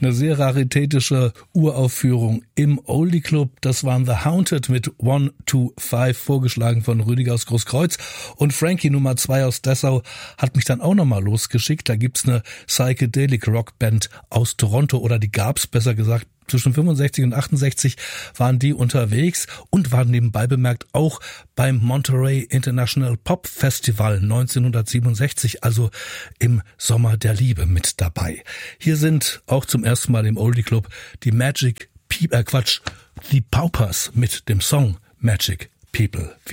Eine sehr raritätische Uraufführung im Oldie Club. Das waren The Haunted mit 1, 2, 5, vorgeschlagen von Rüdiger aus Großkreuz. Und Frankie Nummer 2 aus Dessau hat mich dann auch nochmal losgeschickt. Da gibt's eine Psychedelic Rockband aus Toronto, oder die gab's, besser gesagt. Zwischen 65 und 68 waren die unterwegs und waren nebenbei bemerkt auch beim Monterey International Pop Festival 1967, also im Sommer der Liebe, mit dabei. Hier sind auch zum ersten Mal im Oldie Club die die Paupers mit dem Song Magic People.